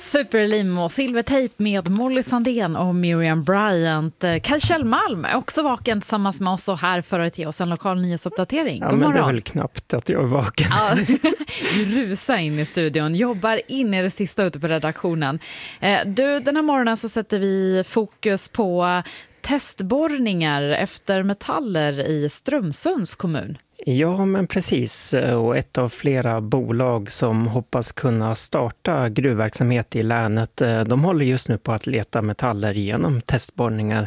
Superlim och silvertejp med Molly Sandén och Miriam Bryant. Kaj Kjellmalm är också vaken tillsammans med oss och här för att ge oss en lokal nyhetsuppdatering. Ja, God men morgon. det är väl knappt att jag är vaken. Ja, du rusar in i studion, jobbar in i det sista ute på redaktionen. Du, den här morgonen så sätter vi fokus på testborrningar efter metaller i Strömsunds kommun. Ja, men precis. Och ett av flera bolag som hoppas kunna starta gruvverksamhet i länet, de håller just nu på att leta metaller genom testborrningar.